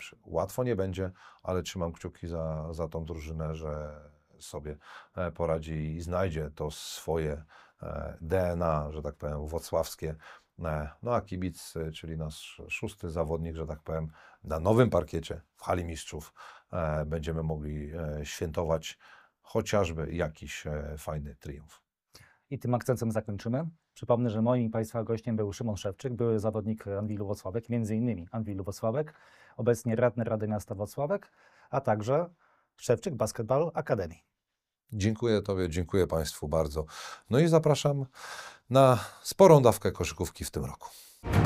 mecz. Łatwo nie będzie, ale trzymam kciuki za tą drużynę, że sobie poradzi i znajdzie to swoje DNA, że tak powiem, włocławskie. No a kibic, czyli nasz szósty zawodnik, że tak powiem, na nowym parkiecie w Hali Mistrzów będziemy mogli świętować chociażby jakiś fajny triumf. I tym akcentem zakończymy. Przypomnę, że moim Państwa gościem był Szymon Szewczyk, były zawodnik Anwilu Włocławek, między innymi Anwilu Włocławek, obecnie radny Rady Miasta Włocławek, a także Szewczyk Basketball Academy. Dziękuję Tobie, dziękuję Państwu bardzo. No i zapraszam na sporą dawkę koszykówki w tym roku.